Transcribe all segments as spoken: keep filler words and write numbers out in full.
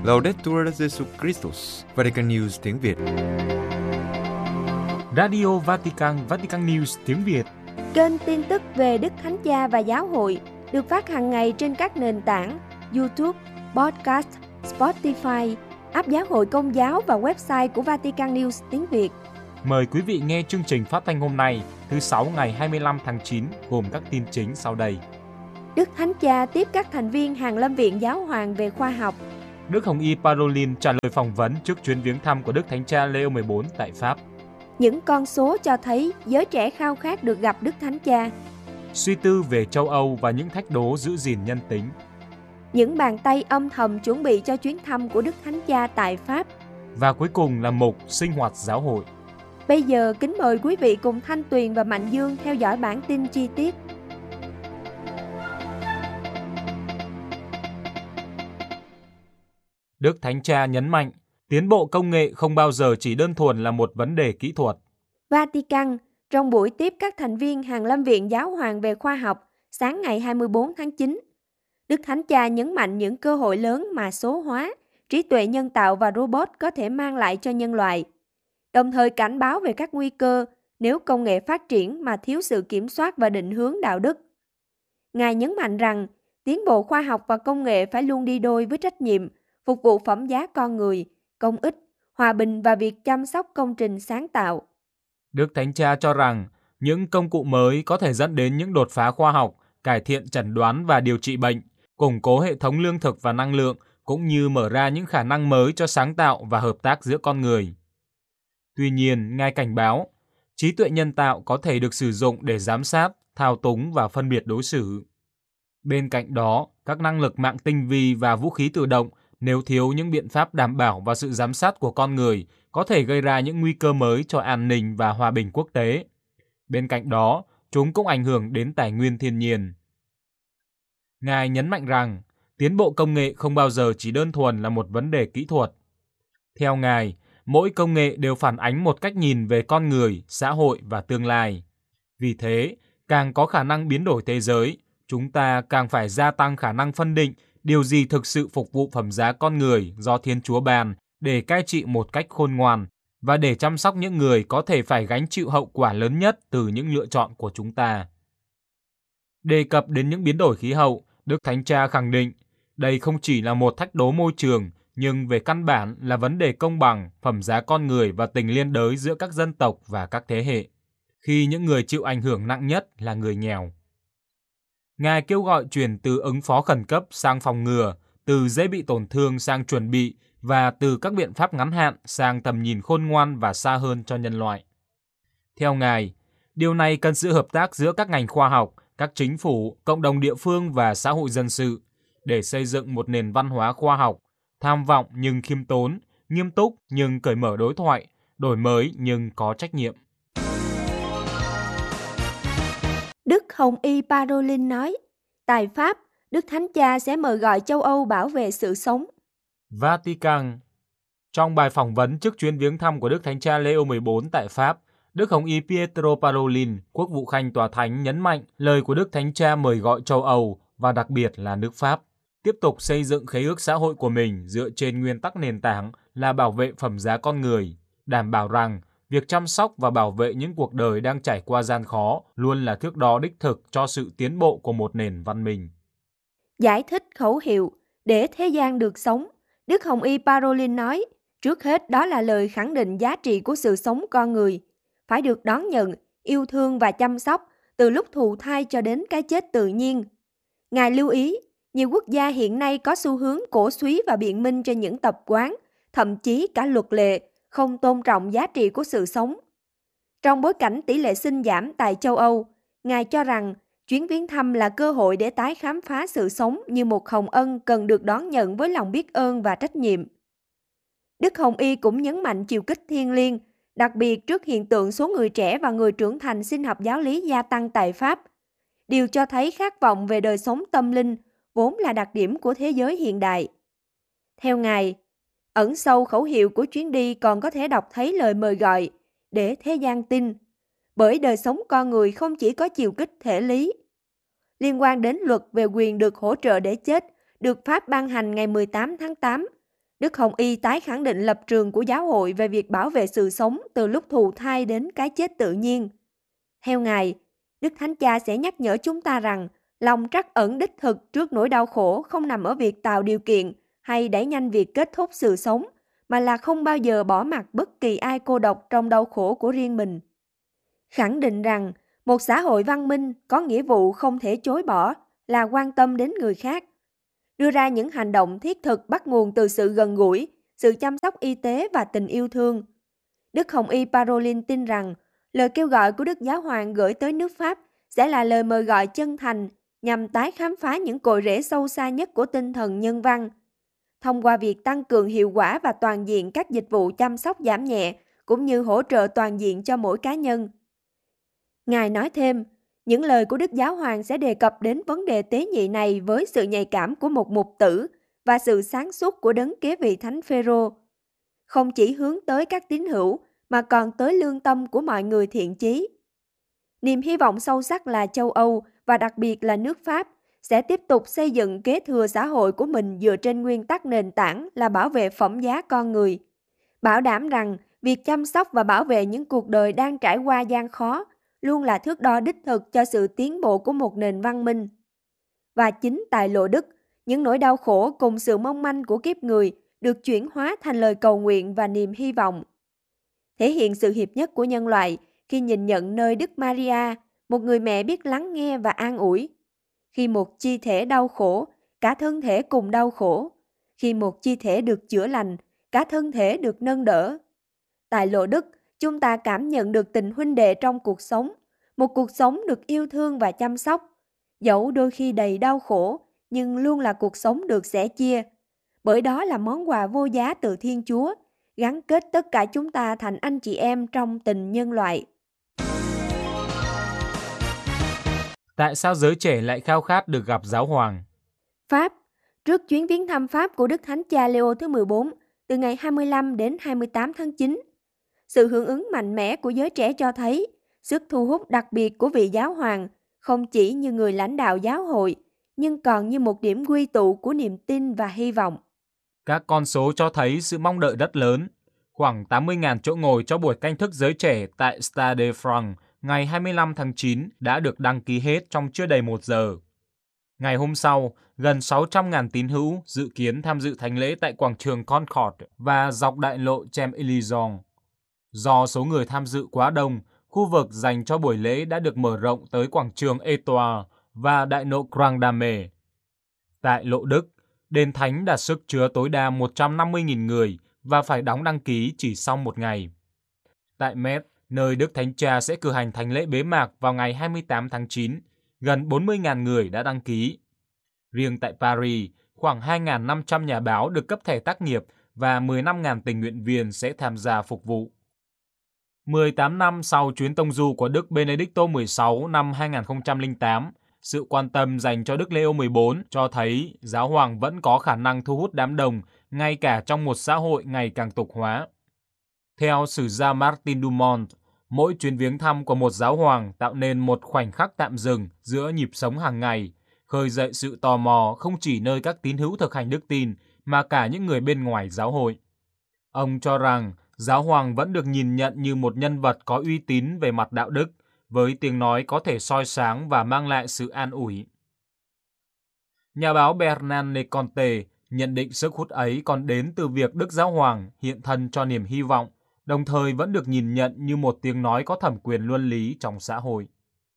Laudetur Jesus Christus, Vatican News tiếng Việt. Radio Vatican, Vatican News tiếng Việt. Kênh tin tức về Đức Thánh Cha và Giáo hội được phát hàng ngày trên các nền tảng YouTube, Podcast, Spotify, app Giáo hội Công giáo và website của Vatican News tiếng Việt. Mời quý vị nghe chương trình phát thanh hôm nay, thứ Sáu ngày hai mươi lăm tháng chín, gồm các tin chính sau đây. Đức Thánh Cha tiếp các thành viên Hàng Lâm Viện Giáo hoàng về khoa học. Đức Hồng Y Parolin trả lời phỏng vấn trước chuyến viếng thăm của Đức Thánh Cha Leo mười bốn tại Pháp. Những con số cho thấy giới trẻ khao khát được gặp Đức Thánh Cha. Suy tư về châu Âu và những thách đố giữ gìn nhân tính. Những bàn tay âm thầm chuẩn bị cho chuyến thăm của Đức Thánh Cha tại Pháp. Và cuối cùng là mục sinh hoạt giáo hội. Bây giờ kính mời quý vị cùng Thanh Tuyền và Mạnh Dương theo dõi bản tin chi tiết. Đức Thánh Cha nhấn mạnh, tiến bộ công nghệ không bao giờ chỉ đơn thuần là một vấn đề kỹ thuật. Vatican, trong buổi tiếp các thành viên Hàng Lâm Viện Giáo hoàng về khoa học sáng ngày hai mươi tư tháng chín, Đức Thánh Cha nhấn mạnh những cơ hội lớn mà số hóa, trí tuệ nhân tạo và robot có thể mang lại cho nhân loại, đồng thời cảnh báo về các nguy cơ nếu công nghệ phát triển mà thiếu sự kiểm soát và định hướng đạo đức. Ngài nhấn mạnh rằng, tiến bộ khoa học và công nghệ phải luôn đi đôi với trách nhiệm, phục vụ phẩm giá con người, công ích, hòa bình và việc chăm sóc công trình sáng tạo. Đức Thánh Cha cho rằng, những công cụ mới có thể dẫn đến những đột phá khoa học, cải thiện chẩn đoán và điều trị bệnh, củng cố hệ thống lương thực và năng lượng, cũng như mở ra những khả năng mới cho sáng tạo và hợp tác giữa con người. Tuy nhiên, Ngài cảnh báo, trí tuệ nhân tạo có thể được sử dụng để giám sát, thao túng và phân biệt đối xử. Bên cạnh đó, các năng lực mạng tinh vi và vũ khí tự động nếu thiếu những biện pháp đảm bảo và sự giám sát của con người có thể gây ra những nguy cơ mới cho an ninh và hòa bình quốc tế. Bên cạnh đó, chúng cũng ảnh hưởng đến tài nguyên thiên nhiên. Ngài nhấn mạnh rằng, tiến bộ công nghệ không bao giờ chỉ đơn thuần là một vấn đề kỹ thuật. Theo Ngài, mỗi công nghệ đều phản ánh một cách nhìn về con người, xã hội và tương lai. Vì thế, càng có khả năng biến đổi thế giới, chúng ta càng phải gia tăng khả năng phân định điều gì thực sự phục vụ phẩm giá con người do Thiên Chúa ban để cai trị một cách khôn ngoan và để chăm sóc những người có thể phải gánh chịu hậu quả lớn nhất từ những lựa chọn của chúng ta. Đề cập đến những biến đổi khí hậu, Đức Thánh Cha khẳng định đây không chỉ là một thách đố môi trường, nhưng về căn bản là vấn đề công bằng, phẩm giá con người và tình liên đới giữa các dân tộc và các thế hệ, khi những người chịu ảnh hưởng nặng nhất là người nghèo. Ngài kêu gọi chuyển từ ứng phó khẩn cấp sang phòng ngừa, từ dễ bị tổn thương sang chuẩn bị và từ các biện pháp ngắn hạn sang tầm nhìn khôn ngoan và xa hơn cho nhân loại. Theo Ngài, điều này cần sự hợp tác giữa các ngành khoa học, các chính phủ, cộng đồng địa phương và xã hội dân sự để xây dựng một nền văn hóa khoa học, tham vọng nhưng khiêm tốn, nghiêm túc nhưng cởi mở đối thoại, đổi mới nhưng có trách nhiệm. Đức Hồng Y Parolin nói, tại Pháp, Đức Thánh Cha sẽ mời gọi châu Âu bảo vệ sự sống. Vatican. Trong bài phỏng vấn trước chuyến viếng thăm của Đức Thánh Cha Leo mười bốn tại Pháp, Đức Hồng Y Pietro Parolin, Quốc vụ Khanh Tòa Thánh nhấn mạnh lời của Đức Thánh Cha mời gọi châu Âu và đặc biệt là nước Pháp tiếp tục xây dựng khế ước xã hội của mình dựa trên nguyên tắc nền tảng là bảo vệ phẩm giá con người, đảm bảo rằng việc chăm sóc và bảo vệ những cuộc đời đang trải qua gian khó luôn là thước đo đích thực cho sự tiến bộ của một nền văn minh. Giải thích khẩu hiệu để thế gian được sống, Đức Hồng Y Parolin nói, trước hết đó là lời khẳng định giá trị của sự sống con người, phải được đón nhận, yêu thương và chăm sóc từ lúc thụ thai cho đến cái chết tự nhiên. Ngài lưu ý, nhiều quốc gia hiện nay có xu hướng cổ súy và biện minh cho những tập quán, thậm chí cả luật lệ, không tôn trọng giá trị của sự sống. Trong bối cảnh tỷ lệ sinh giảm tại châu Âu, Ngài cho rằng chuyến viếng thăm là cơ hội để tái khám phá sự sống như một hồng ân cần được đón nhận với lòng biết ơn và trách nhiệm. Đức Hồng Y cũng nhấn mạnh chiều kích thiêng liêng, đặc biệt trước hiện tượng số người trẻ và người trưởng thành xin học giáo lý gia tăng tại Pháp. Điều cho thấy khát vọng về đời sống tâm linh vốn là đặc điểm của thế giới hiện đại. Theo Ngài, ẩn sâu khẩu hiệu của chuyến đi còn có thể đọc thấy lời mời gọi để thế gian tin, bởi đời sống con người không chỉ có chiều kích thể lý. Liên quan đến luật về quyền được hỗ trợ để chết, được Pháp ban hành ngày mười tám tháng tám, Đức Hồng Y tái khẳng định lập trường của giáo hội về việc bảo vệ sự sống từ lúc thụ thai đến cái chết tự nhiên. Theo Ngài, Đức Thánh Cha sẽ nhắc nhở chúng ta rằng lòng trắc ẩn đích thực trước nỗi đau khổ không nằm ở việc tạo điều kiện hay đẩy nhanh việc kết thúc sự sống, mà là không bao giờ bỏ mặc bất kỳ ai cô độc trong đau khổ của riêng mình. Khẳng định rằng một xã hội văn minh có nghĩa vụ không thể chối bỏ là quan tâm đến người khác. Đưa ra những hành động thiết thực bắt nguồn từ sự gần gũi, sự chăm sóc y tế và tình yêu thương. Đức Hồng Y Parolin tin rằng lời kêu gọi của Đức Giáo Hoàng gửi tới nước Pháp sẽ là lời mời gọi chân thành nhằm tái khám phá những cội rễ sâu xa nhất của tinh thần nhân văn. Thông qua việc tăng cường hiệu quả và toàn diện các dịch vụ chăm sóc giảm nhẹ, cũng như hỗ trợ toàn diện cho mỗi cá nhân. Ngài nói thêm, những lời của Đức Giáo Hoàng sẽ đề cập đến vấn đề tế nhị này với sự nhạy cảm của một mục tử và sự sáng suốt của đấng kế vị Thánh Phêrô. Không chỉ hướng tới các tín hữu, mà còn tới lương tâm của mọi người thiện chí. Niềm hy vọng sâu sắc là châu Âu, và đặc biệt là nước Pháp, sẽ tiếp tục xây dựng kế thừa xã hội của mình dựa trên nguyên tắc nền tảng là bảo vệ phẩm giá con người. Bảo đảm rằng việc chăm sóc và bảo vệ những cuộc đời đang trải qua gian khó luôn là thước đo đích thực cho sự tiến bộ của một nền văn minh. Và chính tại Lộ Đức, những nỗi đau khổ cùng sự mong manh của kiếp người được chuyển hóa thành lời cầu nguyện và niềm hy vọng. Thể hiện sự hiệp nhất của nhân loại khi nhìn nhận nơi Đức Maria, một người mẹ biết lắng nghe và an ủi. Khi một chi thể đau khổ, cả thân thể cùng đau khổ. Khi một chi thể được chữa lành, cả thân thể được nâng đỡ. Tại Lộ Đức, chúng ta cảm nhận được tình huynh đệ trong cuộc sống, một cuộc sống được yêu thương và chăm sóc. Dẫu đôi khi đầy đau khổ, nhưng luôn là cuộc sống được sẻ chia. Bởi đó là món quà vô giá từ Thiên Chúa, gắn kết tất cả chúng ta thành anh chị em trong tình nhân loại. Tại sao giới trẻ lại khao khát được gặp Giáo Hoàng? Pháp, trước chuyến viếng thăm Pháp của Đức Thánh Cha Leo thứ mười bốn, từ ngày hai mươi lăm đến hai mươi tám tháng chín, sự hưởng ứng mạnh mẽ của giới trẻ cho thấy sức thu hút đặc biệt của vị Giáo Hoàng không chỉ như người lãnh đạo giáo hội, nhưng còn như một điểm quy tụ của niềm tin và hy vọng. Các con số cho thấy sự mong đợi rất lớn. Khoảng tám mươi nghìn chỗ ngồi cho buổi canh thức giới trẻ tại Stade de France ngày hai mươi lăm tháng chín đã được đăng ký hết trong chưa đầy một giờ. Ngày hôm sau, gần sáu trăm nghìn tín hữu dự kiến tham dự thánh lễ tại quảng trường Concorde và dọc đại lộ Champs-Élysées. Do số người tham dự quá đông, khu vực dành cho buổi lễ đã được mở rộng tới quảng trường Étoile và đại lộ Grand Dame. Tại Lộ Đức, đền thánh đạt sức chứa tối đa một trăm năm mươi nghìn người và phải đóng đăng ký chỉ sau một ngày. Tại Metz, nơi Đức Thánh Cha sẽ cử hành thánh lễ bế mạc vào ngày hai mươi tám tháng chín, gần bốn mươi nghìn người đã đăng ký. Riêng tại Paris, khoảng hai nghìn năm trăm nhà báo được cấp thẻ tác nghiệp và mười lăm nghìn tình nguyện viên sẽ tham gia phục vụ. mười tám năm sau chuyến tông du của Đức Benedicto mười sáu năm hai nghìn không trăm lẻ tám, sự quan tâm dành cho Đức Leo mười bốn cho thấy Giáo Hoàng vẫn có khả năng thu hút đám đông ngay cả trong một xã hội ngày càng tục hóa. Theo sử gia Martin Dumont, mỗi chuyến viếng thăm của một giáo hoàng tạo nên một khoảnh khắc tạm dừng giữa nhịp sống hàng ngày, khơi dậy sự tò mò không chỉ nơi các tín hữu thực hành đức tin mà cả những người bên ngoài giáo hội. Ông cho rằng giáo hoàng vẫn được nhìn nhận như một nhân vật có uy tín về mặt đạo đức, với tiếng nói có thể soi sáng và mang lại sự an ủi. Nhà báo Bernard Leconte nhận định sức hút ấy còn đến từ việc Đức Giáo Hoàng hiện thân cho niềm hy vọng, đồng thời vẫn được nhìn nhận như một tiếng nói có thẩm quyền luân lý trong xã hội.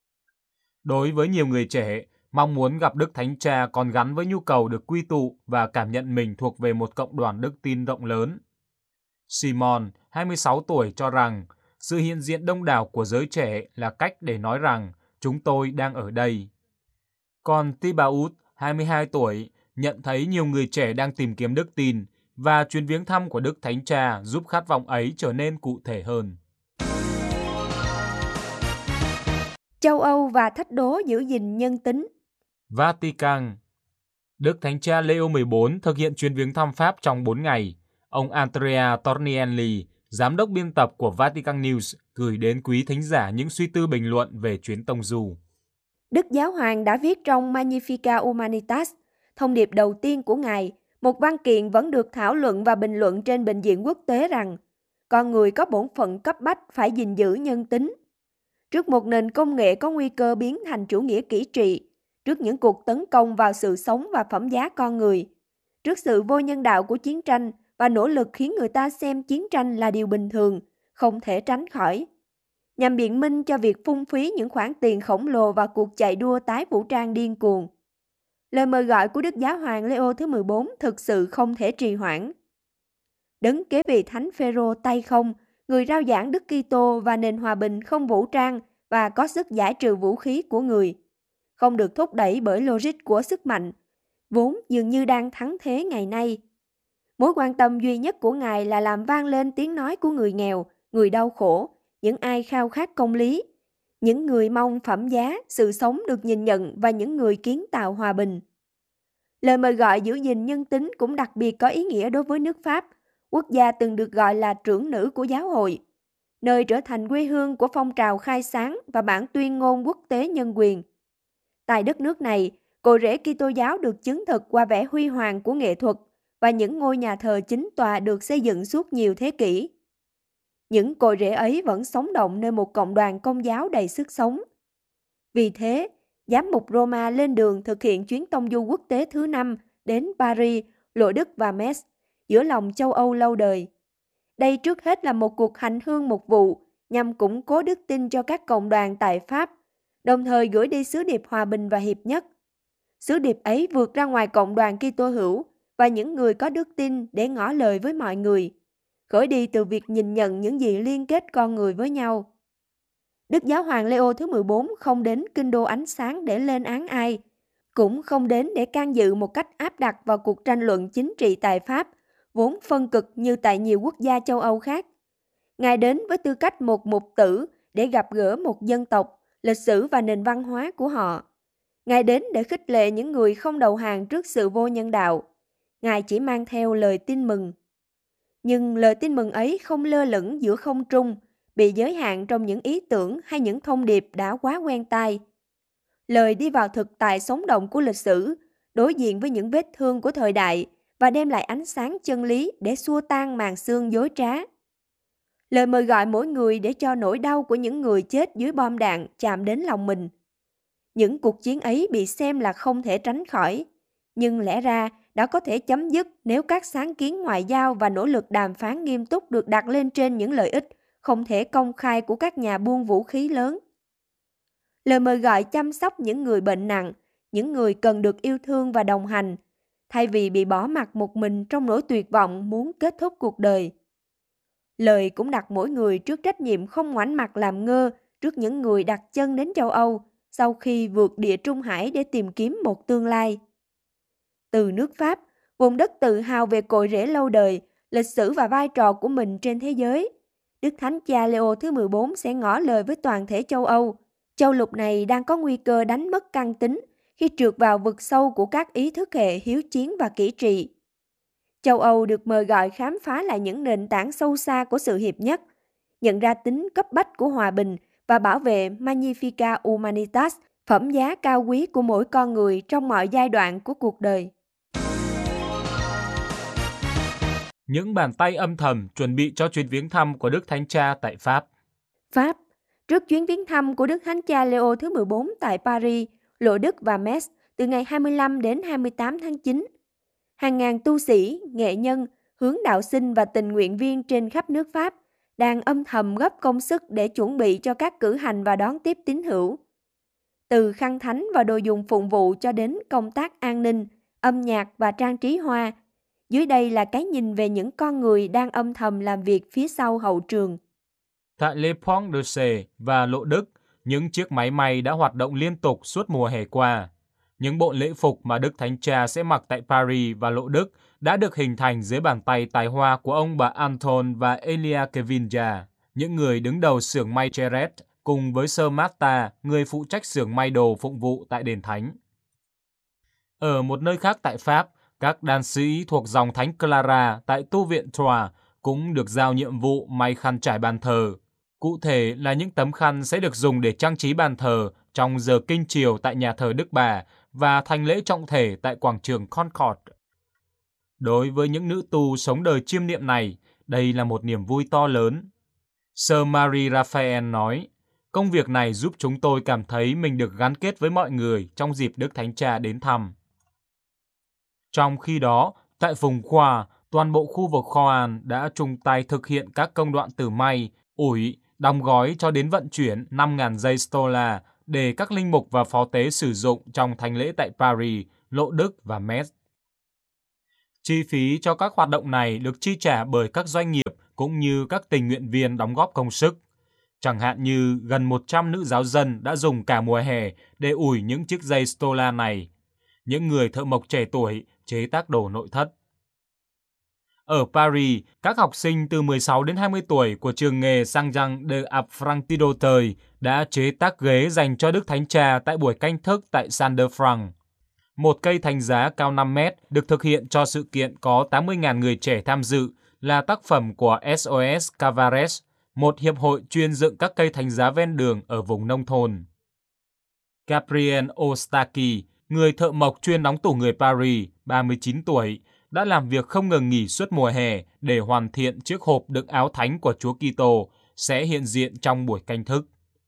Đối với nhiều người trẻ, mong muốn gặp Đức Thánh Cha còn gắn với nhu cầu được quy tụ và cảm nhận mình thuộc về một cộng đoàn đức tin rộng lớn. Simon, hai mươi sáu tuổi, cho rằng sự hiện diện đông đảo của giới trẻ là cách để nói rằng chúng tôi đang ở đây. Còn Thibaut, hai mươi hai tuổi, nhận thấy nhiều người trẻ đang tìm kiếm đức tin và chuyến viếng thăm của Đức Thánh Cha giúp khát vọng ấy trở nên cụ thể hơn. Châu Âu và thách đố giữ gìn nhân tính. Vatican. Đức Thánh Cha Leo mười bốn thực hiện chuyến viếng thăm Pháp trong bốn ngày. Ông Andrea Tornielli, giám đốc biên tập của Vatican News, gửi đến quý thính giả những suy tư bình luận về chuyến tông du. Đức Giáo Hoàng đã viết trong Magnificat Humanitas, thông điệp đầu tiên của Ngài, một văn kiện vẫn được thảo luận và bình luận trên bệnh viện quốc tế rằng con người có bổn phận cấp bách phải gìn giữ nhân tính. Trước một nền công nghệ có nguy cơ biến thành chủ nghĩa kỹ trị, trước những cuộc tấn công vào sự sống và phẩm giá con người, trước sự vô nhân đạo của chiến tranh và nỗ lực khiến người ta xem chiến tranh là điều bình thường, không thể tránh khỏi, nhằm biện minh cho việc phung phí những khoản tiền khổng lồ vào cuộc chạy đua tái vũ trang điên cuồng. Lời mời gọi của Đức Giáo hoàng Leo thứ mười bốn thực sự không thể trì hoãn. Đấng kế vị Thánh Phêrô tay không, người rao giảng Đức Kitô và nền hòa bình không vũ trang và có sức giải trừ vũ khí của người, không được thúc đẩy bởi logic của sức mạnh, vốn dường như đang thắng thế ngày nay. Mối quan tâm duy nhất của Ngài là làm vang lên tiếng nói của người nghèo, người đau khổ, những ai khao khát công lý, những người mong phẩm giá, sự sống được nhìn nhận và những người kiến tạo hòa bình. Lời mời gọi giữ gìn nhân tính cũng đặc biệt có ý nghĩa đối với nước Pháp, quốc gia từng được gọi là trưởng nữ của giáo hội, nơi trở thành quê hương của phong trào khai sáng và bản tuyên ngôn quốc tế nhân quyền. Tại đất nước này, cội rễ Kitô giáo được chứng thực qua vẻ huy hoàng của nghệ thuật và những ngôi nhà thờ chính tòa được xây dựng suốt nhiều thế kỷ. Những cội rễ ấy vẫn sống động nơi một cộng đoàn công giáo đầy sức sống. Vì thế, giám mục Roma lên đường thực hiện chuyến tông du quốc tế thứ năm đến Paris, Lộ Đức và Metz, giữa lòng châu Âu lâu đời. Đây trước hết là một cuộc hành hương mục vụ nhằm củng cố đức tin cho các cộng đoàn tại Pháp, đồng thời gửi đi sứ điệp hòa bình và hiệp nhất. Sứ điệp ấy vượt ra ngoài cộng đoàn Kitô hữu và những người có đức tin để ngỏ lời với mọi người, khởi đi từ việc nhìn nhận những gì liên kết con người với nhau. Đức Giáo hoàng Leo thứ mười bốn không đến kinh đô ánh sáng để lên án ai, cũng không đến để can dự một cách áp đặt vào cuộc tranh luận chính trị tại Pháp, vốn phân cực như tại nhiều quốc gia châu Âu khác. Ngài đến với tư cách một mục tử để gặp gỡ một dân tộc, lịch sử và nền văn hóa của họ. Ngài đến để khích lệ những người không đầu hàng trước sự vô nhân đạo. Ngài chỉ mang theo lời tin mừng. Nhưng lời tin mừng ấy không lơ lửng giữa không trung, bị giới hạn trong những ý tưởng hay những thông điệp đã quá quen tai. Lời đi vào thực tại sống động của lịch sử, đối diện với những vết thương của thời đại và đem lại ánh sáng chân lý để xua tan màn sương dối trá. Lời mời gọi mỗi người để cho nỗi đau của những người chết dưới bom đạn chạm đến lòng mình. Những cuộc chiến ấy bị xem là không thể tránh khỏi, nhưng lẽ ra đã có thể chấm dứt nếu các sáng kiến ngoại giao và nỗ lực đàm phán nghiêm túc được đặt lên trên những lợi ích không thể công khai của các nhà buôn vũ khí lớn. Lời mời gọi chăm sóc những người bệnh nặng, những người cần được yêu thương và đồng hành, thay vì bị bỏ mặc một mình trong nỗi tuyệt vọng muốn kết thúc cuộc đời. Lời cũng đặt mỗi người trước trách nhiệm không ngoảnh mặt làm ngơ trước những người đặt chân đến châu Âu sau khi vượt địa Trung Hải để tìm kiếm một tương lai. Từ nước Pháp, vùng đất tự hào về cội rễ lâu đời, lịch sử và vai trò của mình trên thế giới, Đức Thánh Cha Leo thứ mười bốn sẽ ngỏ lời với toàn thể châu Âu. Châu lục này đang có nguy cơ đánh mất căn tính khi trượt vào vực sâu của các ý thức hệ hiếu chiến và kỹ trị. Châu Âu được mời gọi khám phá lại những nền tảng sâu xa của sự hiệp nhất, nhận ra tính cấp bách của hòa bình và bảo vệ Magnificat Humanitas, phẩm giá cao quý của mỗi con người trong mọi giai đoạn của cuộc đời. Những bàn tay âm thầm chuẩn bị cho chuyến viếng thăm của Đức Thánh Cha tại Pháp. Pháp, trước chuyến viếng thăm của Đức Thánh Cha Leo thứ mười bốn tại Paris, Lộ Đức và Metz từ ngày hai mươi lăm đến hai mươi tám tháng chín, hàng ngàn tu sĩ, nghệ nhân, hướng đạo sinh và tình nguyện viên trên khắp nước Pháp đang âm thầm gấp công sức để chuẩn bị cho các cử hành và đón tiếp tín hữu. Từ khăn thánh và đồ dùng phụng vụ cho đến công tác an ninh, âm nhạc và trang trí hoa, dưới đây là cái nhìn về những con người đang âm thầm làm việc phía sau hậu trường. Tại Le Pont de Sè và Lộ Đức, những chiếc máy may đã hoạt động liên tục suốt mùa hè qua. Những bộ lễ phục mà Đức Thánh Cha sẽ mặc tại Paris và Lộ Đức đã được hình thành dưới bàn tay tài hoa của ông bà Anton và Elia Kevinja, những người đứng đầu xưởng may Cheret, cùng với Sơ Marta, người phụ trách xưởng may đồ phụng vụ tại đền thánh. Ở một nơi khác tại Pháp, các đan sĩ thuộc dòng Thánh Clara tại tu viện Troyes cũng được giao nhiệm vụ may khăn trải bàn thờ. Cụ thể là những tấm khăn sẽ được dùng để trang trí bàn thờ trong giờ kinh chiều tại nhà thờ Đức Bà và thành lễ trọng thể tại quảng trường Concorde. Đối với những nữ tu sống đời chiêm niệm này, đây là một niềm vui to lớn. Sir Marie Raphael nói, công việc này giúp chúng tôi cảm thấy mình được gắn kết với mọi người trong dịp Đức Thánh Cha đến thăm. Trong khi đó, tại vùng Khoa, toàn bộ khu vực Khoan đã chung tay thực hiện các công đoạn từ may, ủi, đóng gói cho đến vận chuyển năm nghìn dây stola để các linh mục và phó tế sử dụng trong thánh lễ tại Paris, Lộ Đức và Metz. Chi phí cho các hoạt động này được chi trả bởi các doanh nghiệp cũng như các tình nguyện viên đóng góp công sức. Chẳng hạn như gần một trăm nữ giáo dân đã dùng cả mùa hè để ủi những chiếc dây stola này. Những người thợ mộc trẻ tuổi chế tác đồ nội thất. Ở Paris, các học sinh từ mười sáu đến hai mươi tuổi của trường nghề Saint-Jean de Apprenti-d'Auteuil đã chế tác ghế dành cho Đức Thánh Cha tại buổi canh thức tại Saint-de-France. Một cây thánh giá cao năm mét được thực hiện cho sự kiện có tám mươi nghìn người trẻ tham dự là tác phẩm của ét o ét Cavares, một hiệp hội chuyên dựng các cây thánh giá ven đường ở vùng nông thôn. Gabriel Ostaki, người thợ mộc chuyên đóng tủ người Paris, ba mươi chín tuổi, đã làm việc không ngừng nghỉ suốt mùa hè để hoàn thiện chiếc hộp đựng áo thánh của Chúa Kitô sẽ hiện diện trong buổi canh thức.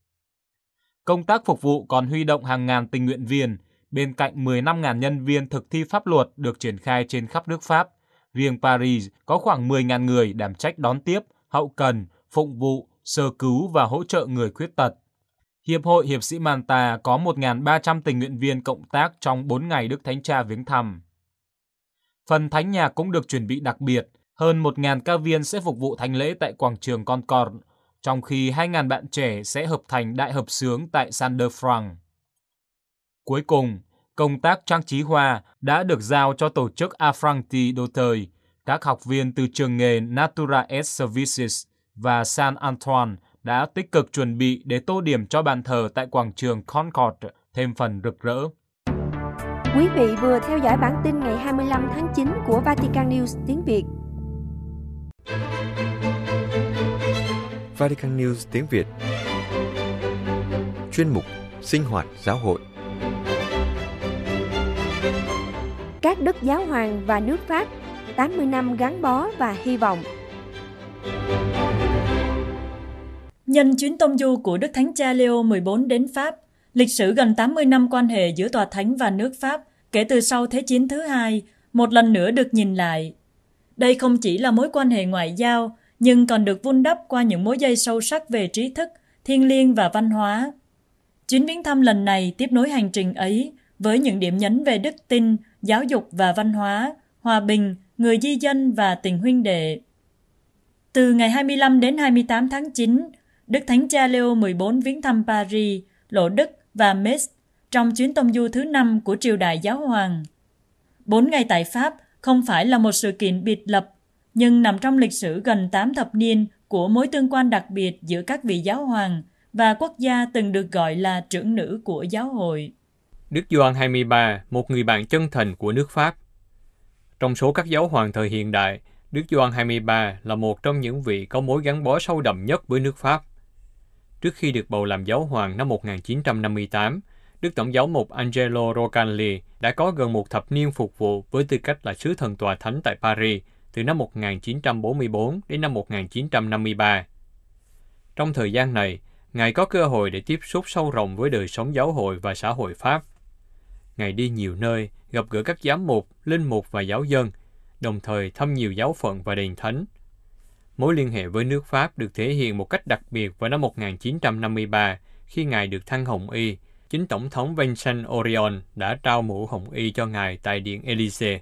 Công tác phục vụ còn huy động hàng ngàn tình nguyện viên, bên cạnh mười lăm nghìn nhân viên thực thi pháp luật được triển khai trên khắp nước Pháp. Riêng Paris có khoảng mười nghìn người đảm trách đón tiếp, hậu cần, phụng vụ, sơ cứu và hỗ trợ người khuyết tật. Hiệp hội Hiệp sĩ Manta có một nghìn ba trăm tình nguyện viên cộng tác trong bốn ngày Đức Thánh Cha viếng thăm. Phần thánh nhạc cũng được chuẩn bị đặc biệt, hơn một nghìn ca viên sẽ phục vụ thánh lễ tại quảng trường Concorde, trong khi hai nghìn bạn trẻ sẽ hợp thành đại hợp xướng tại Saint-de-France. Cuối cùng, công tác trang trí hoa đã được giao cho tổ chức Apprenti-d'Auteuil. Các học viên từ trường nghề Natura et Services và Saint Antoine đã tích cực chuẩn bị để tô điểm cho bàn thờ tại quảng trường Concorde thêm phần rực rỡ. Quý vị vừa theo dõi bản tin ngày hai mươi lăm tháng chín của Vatican News tiếng Việt. Vatican News tiếng Việt. Chuyên mục Sinh hoạt giáo hội. Các đức giáo hoàng và nước Pháp, tám mươi năm gắn bó và hy vọng. Nhân chuyến tông du của Đức Thánh Cha Leo mười bốn đến Pháp, lịch sử gần tám mươi năm quan hệ giữa Tòa Thánh và nước Pháp kể từ sau Thế chiến thứ hai, một lần nữa được nhìn lại. Đây không chỉ là mối quan hệ ngoại giao, nhưng còn được vun đắp qua những mối dây sâu sắc về trí thức, thiêng liêng và văn hóa. Chuyến viếng thăm lần này tiếp nối hành trình ấy với những điểm nhấn về đức tin, giáo dục và văn hóa, hòa bình, người di dân và tình huynh đệ. Từ ngày hai mươi lăm đến hai mươi tám tháng chín, Đức Thánh Cha Leo mười bốn viếng thăm Paris, Lộ Đức và Metz trong chuyến tông du thứ năm của triều đại giáo hoàng. Bốn ngày tại Pháp không phải là một sự kiện biệt lập, nhưng nằm trong lịch sử gần tám thập niên của mối tương quan đặc biệt giữa các vị giáo hoàng và quốc gia từng được gọi là trưởng nữ của giáo hội. Đức Gioan hai mươi ba, một người bạn chân thành của nước Pháp. Trong số các giáo hoàng thời hiện đại, Đức Gioan hai mươi ba là một trong những vị có mối gắn bó sâu đậm nhất với nước Pháp. Trước khi được bầu làm giáo hoàng năm một nghìn chín trăm năm mươi tám, Đức Tổng giáo mục Angelo Roncalli đã có gần một thập niên phục vụ với tư cách là sứ thần tòa thánh tại Paris từ năm một nghìn chín trăm bốn mươi tư đến năm một nghìn chín trăm năm mươi ba. Trong thời gian này, Ngài có cơ hội để tiếp xúc sâu rộng với đời sống giáo hội và xã hội Pháp. Ngài đi nhiều nơi, gặp gỡ các giám mục, linh mục và giáo dân, đồng thời thăm nhiều giáo phận và đền thánh. Mối liên hệ với nước Pháp được thể hiện một cách đặc biệt vào năm một nghìn chín trăm năm mươi ba khi Ngài được thăng Hồng Y. Chính Tổng thống Vincent Auriol đã trao mũ Hồng Y cho Ngài tại Điện Élysée.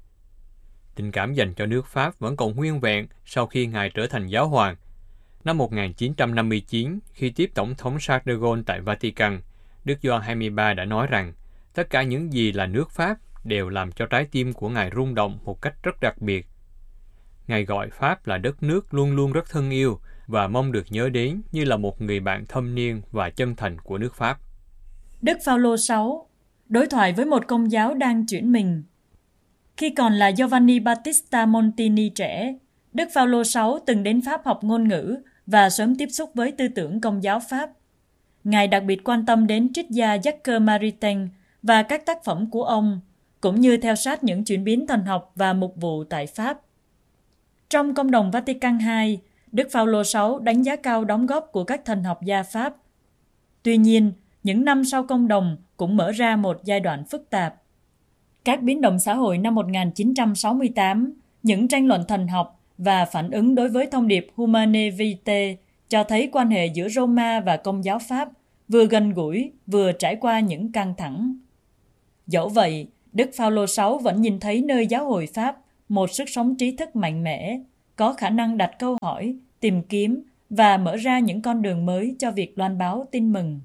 Tình cảm dành cho nước Pháp vẫn còn nguyên vẹn sau khi Ngài trở thành giáo hoàng. Năm một nghìn chín trăm năm mươi chín, khi tiếp Tổng thống Charles de Gaulle tại Vatican, Đức Gioan hai mươi ba đã nói rằng tất cả những gì là nước Pháp đều làm cho trái tim của Ngài rung động một cách rất đặc biệt. Ngài gọi Pháp là đất nước luôn luôn rất thân yêu và mong được nhớ đến như là một người bạn thâm niên và chân thành của nước Pháp. Đức Phaolô đệ sáu, đối thoại với một công giáo đang chuyển mình. Khi còn là Giovanni Battista Montini trẻ, Đức Phaolô đệ sáu từng đến Pháp học ngôn ngữ và sớm tiếp xúc với tư tưởng công giáo Pháp. Ngài đặc biệt quan tâm đến triết gia Jacques Maritain và các tác phẩm của ông, cũng như theo sát những chuyển biến thần học và mục vụ tại Pháp. Trong Công đồng Vatican hai, Đức Phaolô sáu đánh giá cao đóng góp của các thần học gia Pháp. Tuy nhiên, những năm sau Công đồng cũng mở ra một giai đoạn phức tạp. Các biến động xã hội năm một nghìn chín trăm sáu mươi tám, những tranh luận thần học và phản ứng đối với thông điệp Humanae Vitae cho thấy quan hệ giữa Roma và Công giáo Pháp vừa gần gũi, vừa trải qua những căng thẳng. Dẫu vậy, Đức Phaolô sáu vẫn nhìn thấy nơi giáo hội Pháp một sức sống trí thức mạnh mẽ, có khả năng đặt câu hỏi, tìm kiếm và mở ra những con đường mới cho việc loan báo tin mừng.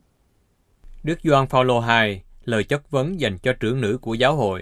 Đức Gioan Phaolô hai, lời chất vấn dành cho trưởng nữ của giáo hội.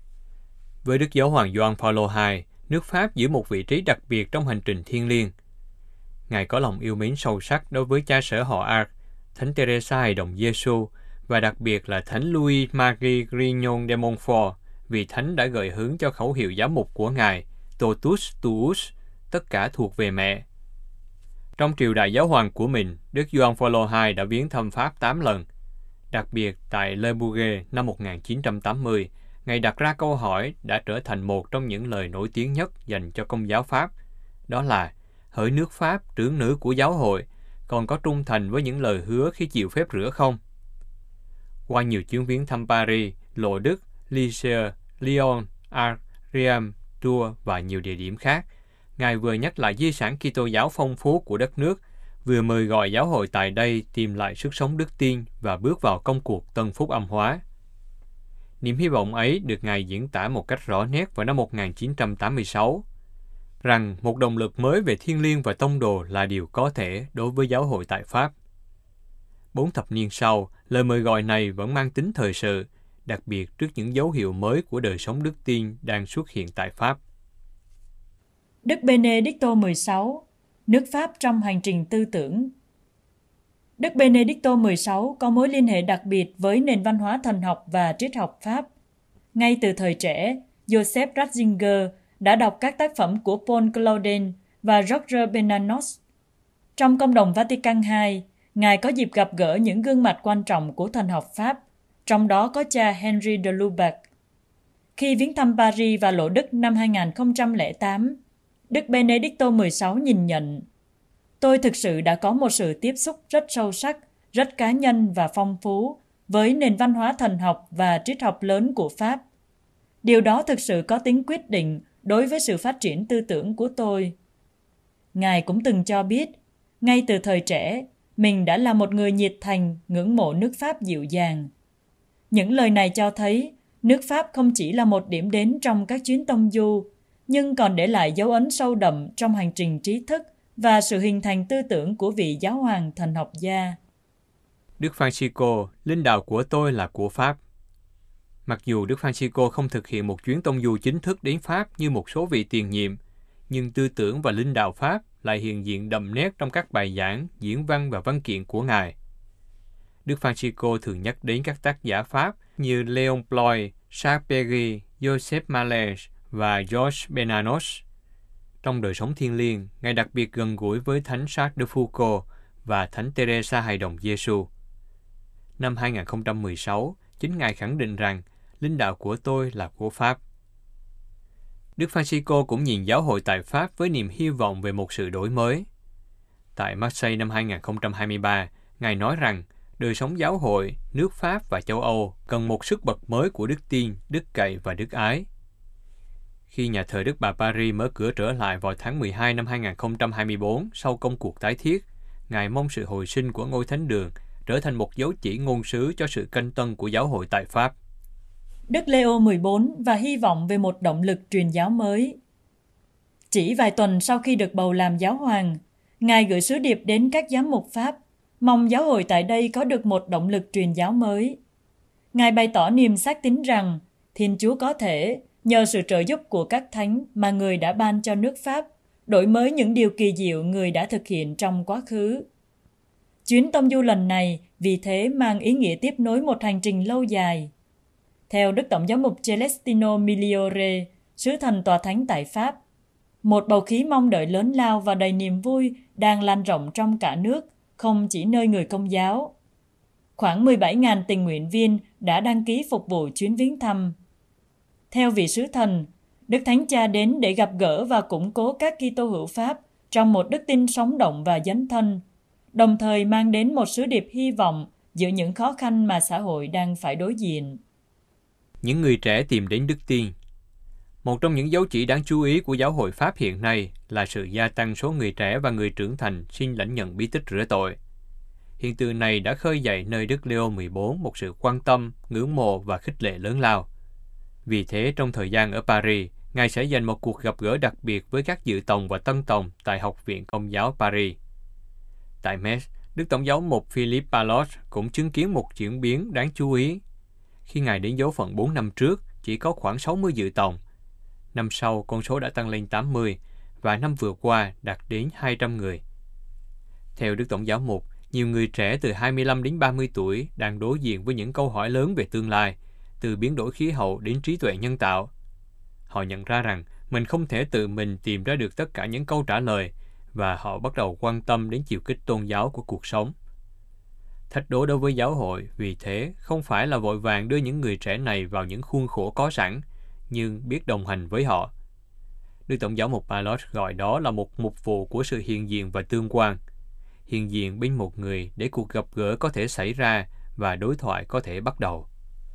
Với Đức Giáo hoàng Gioan Phaolô hai, nước Pháp giữ một vị trí đặc biệt trong hành trình thiêng liêng. Ngài có lòng yêu mến sâu sắc đối với cha xứ họ Arc, Thánh Teresa Hài đồng Giêsu và đặc biệt là Thánh Louis Marie Grignon de Montfort, vì Thánh đã gợi hướng cho khẩu hiệu giám mục của Ngài, Totus Tuus, tất cả thuộc về mẹ. Trong triều đại giáo hoàng của mình, Đức Gioan Phaolô hai đã viếng thăm Pháp tám lần. Đặc biệt tại Le Bourget năm một nghìn chín trăm tám mươi, Ngài đặt ra câu hỏi đã trở thành một trong những lời nổi tiếng nhất dành cho Công giáo Pháp. Đó là, hỡi nước Pháp, trưởng nữ của giáo hội, còn có trung thành với những lời hứa khi chịu phép rửa không? Qua nhiều chuyến viếng thăm Paris, Lộ Đức, Lisieux, Lyon, Arles, Reims, Tours và nhiều địa điểm khác, Ngài vừa nhắc lại di sản Kitô giáo phong phú của đất nước, vừa mời gọi giáo hội tại đây tìm lại sức sống đức tin và bước vào công cuộc tân phúc âm hóa. Niềm hy vọng ấy được Ngài diễn tả một cách rõ nét vào năm một nghìn chín trăm tám mươi sáu, rằng một động lực mới về thiêng liêng và tông đồ là điều có thể đối với giáo hội tại Pháp. Bốn thập niên sau, lời mời gọi này vẫn mang tính thời sự, đặc biệt trước những dấu hiệu mới của đời sống đức tin đang xuất hiện tại Pháp. Đức Benedicto mười sáu, nước Pháp trong hành trình tư tưởng. Đức Benedicto mười sáu có mối liên hệ đặc biệt với nền văn hóa thần học và triết học Pháp. Ngay từ thời trẻ, Joseph Ratzinger đã đọc các tác phẩm của Paul Claudel và Georges Bernanos. Trong Công đồng Vatican hai, Ngài có dịp gặp gỡ những gương mặt quan trọng của thần học Pháp, trong đó có cha Henri de Lubac. Khi viếng thăm Paris và Lộ Đức năm hai nghìn không trăm lẻ tám, Đức Benedicto mười sáu nhìn nhận: Tôi thực sự đã có một sự tiếp xúc rất sâu sắc, rất cá nhân và phong phú với nền văn hóa thần học và triết học lớn của Pháp. Điều đó thực sự có tính quyết định đối với sự phát triển tư tưởng của tôi. Ngài cũng từng cho biết, ngay từ thời trẻ, mình đã là một người nhiệt thành, ngưỡng mộ nước Pháp dịu dàng. Những lời này cho thấy, nước Pháp không chỉ là một điểm đến trong các chuyến tông du, nhưng còn để lại dấu ấn sâu đậm trong hành trình trí thức và sự hình thành tư tưởng của vị giáo hoàng thần học gia. Đức Francisco, linh đạo của tôi là của Pháp. Mặc dù Đức Francisco không thực hiện một chuyến tông du chính thức đến Pháp như một số vị tiền nhiệm, nhưng tư tưởng và linh đạo Pháp lại hiện diện đậm nét trong các bài giảng, diễn văn và văn kiện của Ngài. Đức Francisco thường nhắc đến các tác giả Pháp như Léon Bloy, Charles Péguy, Joseph Mallet và Georges Bernanos. Trong đời sống thiêng liêng, Ngài đặc biệt gần gũi với Thánh Charles de Foucauld và Thánh Teresa Hài đồng Giêsu. Năm hai nghìn không trăm mười sáu, chính Ngài khẳng định rằng linh đạo của tôi là của Pháp. Đức Francisco cũng nhìn giáo hội tại Pháp với niềm hy vọng về một sự đổi mới. Tại Marseille năm hai nghìn không trăm hai mươi ba, Ngài nói rằng đời sống giáo hội, nước Pháp và châu Âu cần một sức bật mới của đức tin, đức cậy và đức ái. Khi nhà thờ Đức Bà Paris mở cửa trở lại vào tháng mười hai năm hai nghìn không trăm hai mươi bốn sau công cuộc tái thiết, Ngài mong sự hồi sinh của ngôi thánh đường trở thành một dấu chỉ ngôn sứ cho sự canh tân của giáo hội tại Pháp. Đức Leo mười bốn và hy vọng về một động lực truyền giáo mới. Chỉ vài tuần sau khi được bầu làm giáo hoàng, Ngài gửi sứ điệp đến các giám mục Pháp, mong giáo hội tại đây có được một động lực truyền giáo mới. Ngài bày tỏ niềm xác tín rằng Thiên Chúa có thể, nhờ sự trợ giúp của các thánh mà Người đã ban cho nước Pháp, đổi mới những điều kỳ diệu Người đã thực hiện trong quá khứ. Chuyến tông du lần này vì thế mang ý nghĩa tiếp nối một hành trình lâu dài. Theo Đức Tổng giám mục Celestino Migliore, sứ thần tòa thánh tại Pháp, một bầu khí mong đợi lớn lao và đầy niềm vui đang lan rộng trong cả nước, không chỉ nơi người Công giáo. Khoảng mười bảy nghìn tình nguyện viên đã đăng ký phục vụ chuyến viếng thăm. Theo vị sứ thần, Đức Thánh Cha đến để gặp gỡ và củng cố các Kitô hữu Pháp trong một đức tin sống động và dấn thân, đồng thời mang đến một sứ điệp hy vọng giữa những khó khăn mà xã hội đang phải đối diện. Những người trẻ tìm đến đức tin. Một trong những dấu chỉ đáng chú ý của giáo hội Pháp hiện nay là sự gia tăng số người trẻ và người trưởng thành xin lãnh nhận bí tích rửa tội. Hiện tượng này đã khơi dậy nơi Đức Leo mười bốn một sự quan tâm, ngưỡng mộ và khích lệ lớn lao. Vì thế, trong thời gian ở Paris, Ngài sẽ dành một cuộc gặp gỡ đặc biệt với các dự tòng và tân tòng tại Học viện Công giáo Paris. Tại Metz, Đức Tổng giáo mục Philippe Ballot cũng chứng kiến một chuyển biến đáng chú ý. Khi Ngài đến giáo phận bốn năm trước, chỉ có khoảng sáu mươi dự tòng. Năm sau, con số đã tăng lên tám mươi, và năm vừa qua đạt đến hai trăm người. Theo Đức Tổng giáo mục, nhiều người trẻ từ hai mươi lăm đến ba mươi tuổi đang đối diện với những câu hỏi lớn về tương lai, từ biến đổi khí hậu đến trí tuệ nhân tạo. Họ nhận ra rằng mình không thể tự mình tìm ra được tất cả những câu trả lời, và họ bắt đầu quan tâm đến chiều kích tôn giáo của cuộc sống. Thách đố đối với giáo hội, vì thế, không phải là vội vàng đưa những người trẻ này vào những khuôn khổ có sẵn, nhưng biết đồng hành với họ. Đức Tổng giáo mục Ballot gọi đó là một mục vụ của sự hiện diện và tương quan. Hiện diện bên một người để cuộc gặp gỡ có thể xảy ra và đối thoại có thể bắt đầu.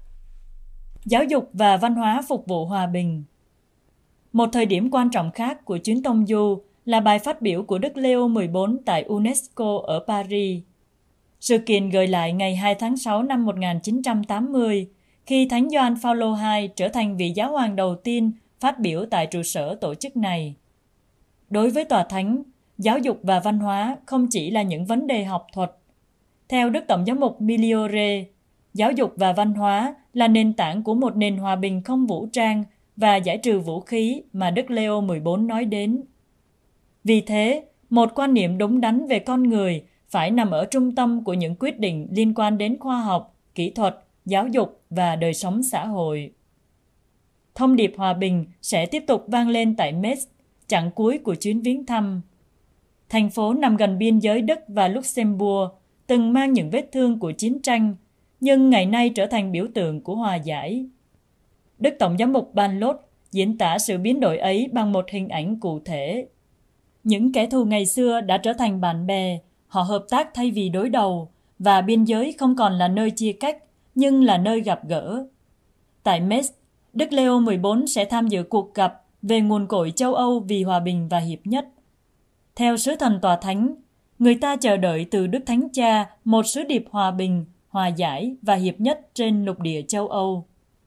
Giáo dục và văn hóa phục vụ hòa bình. Một thời điểm quan trọng khác của chuyến tông du là bài phát biểu của Đức Leo mười bốn tại UNESCO ở Paris. Sự kiện gợi lại ngày hai tháng sáu năm một nghìn chín trăm tám mươi, khi Thánh Gioan Phaolô đệ nhị trở thành vị giáo hoàng đầu tiên phát biểu tại trụ sở tổ chức này. Đối với Tòa Thánh, giáo dục và văn hóa không chỉ là những vấn đề học thuật. Theo Đức Tổng giám mục Migliore, giáo dục và văn hóa là nền tảng của một nền hòa bình không vũ trang và giải trừ vũ khí mà Đức Leo mười bốn nói đến. Vì thế, một quan niệm đúng đắn về con người phải nằm ở trung tâm của những quyết định liên quan đến khoa học, kỹ thuật, giáo dục và đời sống xã hội. Thông điệp hòa bình sẽ tiếp tục vang lên tại Metz, chặng cuối của chuyến viếng thăm. Thành phố nằm gần biên giới Đức và Luxembourg, từng mang những vết thương của chiến tranh, nhưng ngày nay trở thành biểu tượng của hòa giải. Đức Tổng giám mục Ballot diễn tả sự biến đổi ấy bằng một hình ảnh cụ thể. Những kẻ thù ngày xưa đã trở thành bạn bè, họ hợp tác thay vì đối đầu, và biên giới không còn là nơi chia cách, nhưng là nơi gặp gỡ. Tại Metz, Đức Leo mười bốn sẽ tham dự cuộc gặp về nguồn cội châu Âu vì hòa bình và hiệp nhất. Theo sứ thần Tòa Thánh, người ta chờ đợi từ Đức Thánh Cha một sứ điệp hòa bình, hòa giải và hiệp nhất trên lục địa châu Âu.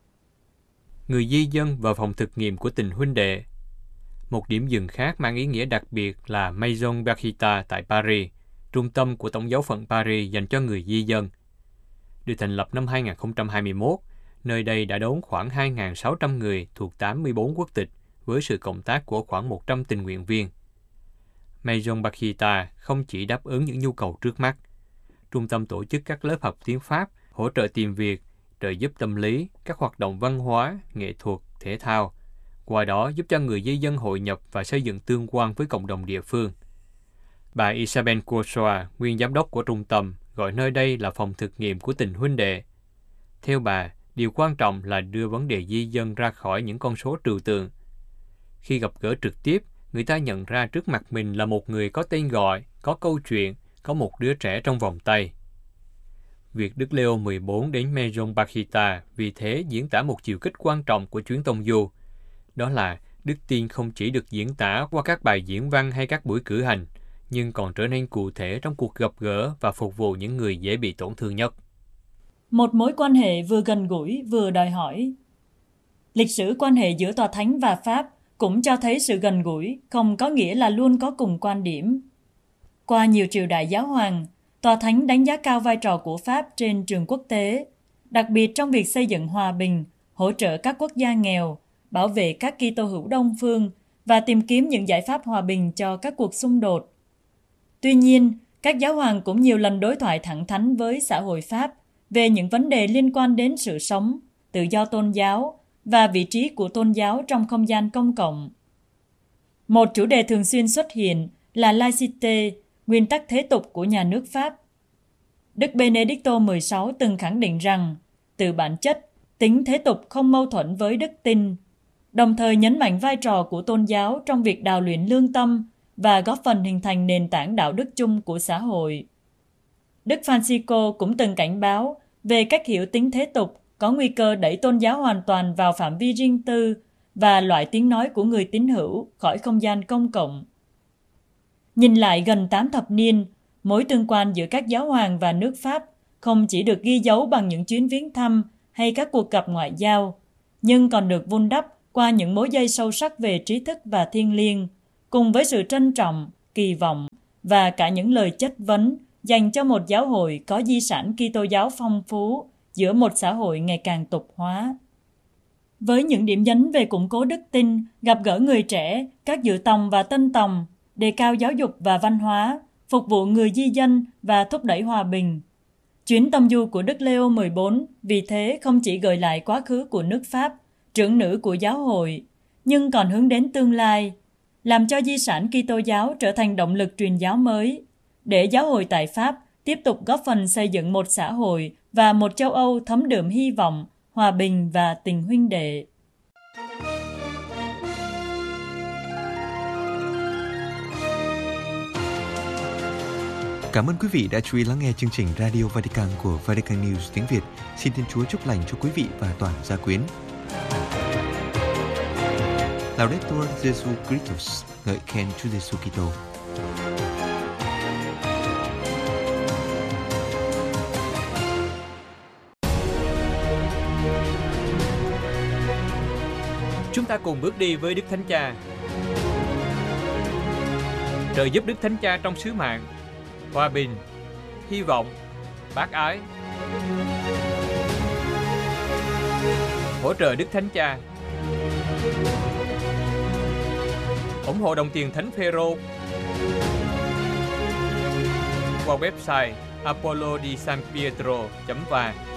Người di dân và phòng thực nghiệm của tình huynh đệ. Một điểm dừng khác mang ý nghĩa đặc biệt là Maison Berchita tại Paris, trung tâm của Tổng giáo phận Paris dành cho người di dân. Được thành lập năm hai nghìn không trăm hai mươi mốt, nơi đây đã đón khoảng hai nghìn sáu trăm người thuộc tám mươi bốn quốc tịch với sự cộng tác của khoảng một trăm tình nguyện viên. Maison Berchita không chỉ đáp ứng những nhu cầu trước mắt. Trung tâm tổ chức các lớp học tiếng Pháp, hỗ trợ tìm việc, trợ giúp tâm lý, các hoạt động văn hóa, nghệ thuật, thể thao. Qua đó giúp cho người di dân hội nhập và xây dựng tương quan với cộng đồng địa phương. Bà Isabelle Coursois, nguyên giám đốc của trung tâm, gọi nơi đây là phòng thực nghiệm của tình huynh đệ. Theo bà, điều quan trọng là đưa vấn đề di dân ra khỏi những con số trừu tượng. Khi gặp gỡ trực tiếp, người ta nhận ra trước mặt mình là một người có tên gọi, có câu chuyện, có một đứa trẻ trong vòng tay. Việc Đức Leo mười bốn đến Maison Berchita vì thế diễn tả một chiều kích quan trọng của chuyến tông du. Đó là đức tin không chỉ được diễn tả qua các bài diễn văn hay các buổi cử hành, nhưng còn trở nên cụ thể trong cuộc gặp gỡ và phục vụ những người dễ bị tổn thương nhất. Một mối quan hệ vừa gần gũi vừa đòi hỏi. Lịch sử quan hệ giữa Tòa Thánh và Pháp cũng cho thấy sự gần gũi không có nghĩa là luôn có cùng quan điểm. Qua nhiều triều đại giáo hoàng, Tòa Thánh đánh giá cao vai trò của Pháp trên trường quốc tế, đặc biệt trong việc xây dựng hòa bình, hỗ trợ các quốc gia nghèo, bảo vệ các Kitô hữu Đông phương và tìm kiếm những giải pháp hòa bình cho các cuộc xung đột. Tuy nhiên, các giáo hoàng cũng nhiều lần đối thoại thẳng thắn với xã hội Pháp về những vấn đề liên quan đến sự sống, tự do tôn giáo và vị trí của tôn giáo trong không gian công cộng. Một chủ đề thường xuyên xuất hiện là laïcité, nguyên tắc thế tục của nhà nước Pháp. Đức Benedicto mười sáu từng khẳng định rằng, từ bản chất, Tính thế tục không mâu thuẫn với đức tin, đồng thời nhấn mạnh vai trò của tôn giáo trong việc đào luyện lương tâm và góp phần hình thành nền tảng đạo đức chung của xã hội. Đức Francisco cũng từng cảnh báo về cách hiểu tính thế tục có nguy cơ đẩy tôn giáo hoàn toàn vào phạm vi riêng tư và loại tiếng nói của người tín hữu khỏi không gian công cộng. Nhìn lại gần tám thập niên, mối tương quan giữa các giáo hoàng và nước Pháp không chỉ được ghi dấu bằng những chuyến viếng thăm hay các cuộc gặp ngoại giao, nhưng còn được vun đắp qua những mối dây sâu sắc về trí thức và thiêng liêng, cùng với sự trân trọng, kỳ vọng và cả những lời chất vấn dành cho một giáo hội có di sản Kitô giáo phong phú giữa một xã hội ngày càng tục hóa. Với những điểm nhấn về củng cố đức tin, gặp gỡ người trẻ, các dự tòng và tân tòng, đề cao giáo dục và văn hóa, phục vụ người di dân và thúc đẩy hòa bình, chuyến tông du của Đức Leo mười bốn vì thế không chỉ gợi lại quá khứ của nước Pháp, trưởng nữ của giáo hội, nhưng còn hướng đến tương lai, làm cho di sản Kitô giáo trở thành động lực truyền giáo mới, để giáo hội tại Pháp tiếp tục góp phần xây dựng một xã hội và một châu Âu thấm đượm hy vọng, hòa bình và tình huynh đệ. Cảm ơn quý vị đã chú ý lắng nghe chương trình Radio Vatican của Vatican News tiếng Việt. Xin Thiên Chúa chúc lành cho quý vị và toàn gia quyến. Laudetur Jesu Christus, ngợi khen Chúa Giêsu Kitô. Chúng ta cùng bước đi với Đức Thánh Cha. Trợ giúp Đức Thánh Cha trong sứ mạng hòa bình, hy vọng, bác ái. Hỗ trợ Đức Thánh Cha. ủng hộ đồng tiền Thánh Phêrô qua website apollo di san pietro chấm va.